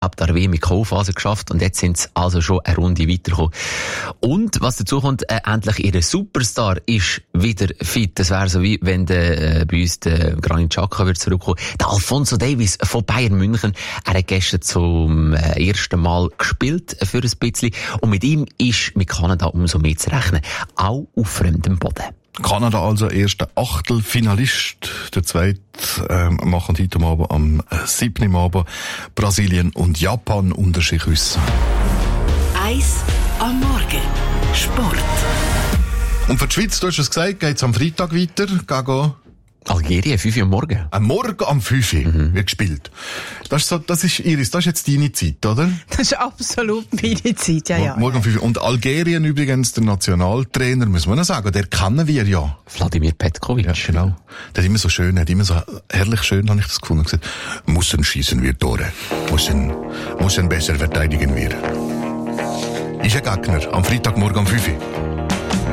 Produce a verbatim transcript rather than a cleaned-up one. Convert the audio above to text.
überhaupt an der W M in K.O.-Phase geschafft und jetzt sind sie also schon eine Runde weitergekommen. Und was dazu kommt, äh, endlich ihr Superstar ist wieder fit. Das wäre so wie wenn der, äh, bei uns der Granit Xhaka wird zurückkommen. Der Alphonso Davies von Bayern München, er hat gestern zum äh, ersten Mal gespielt für ein bisschen und mit ihm ist mit Kanada umso mehr zu rechnen, auch auf fremdem Boden. Kanada also erster Achtelfinalist. Der zweite ähm, machen heute Abend am äh, siebten Abend Brasilien und Japan unter sich wissen. Eis am Morgen. Sport. Und für die Schweiz, du hast es gesagt, geht es am Freitag weiter. Gegen Algerien, fünf Uhr morgen. Am Morgen am fünf Uhr mhm. wird gespielt. Das ist, so, das ist, Iris, das ist jetzt deine Zeit, oder? Das ist absolut meine Zeit, ja, ja. Morgen um fünf Uhr. Und Algerien übrigens, der Nationaltrainer, muss man noch sagen, der kennen wir ja. Wladimir Petkovic. Ja, genau. Der hat immer so schön, hat immer so herrlich schön, habe ich das Gefühl, gesagt, müssen schießen wir Tore. Müssen, müssen besser verteidigen wir. Ist ein Gegner am Freitagmorgen um fünf Uhr.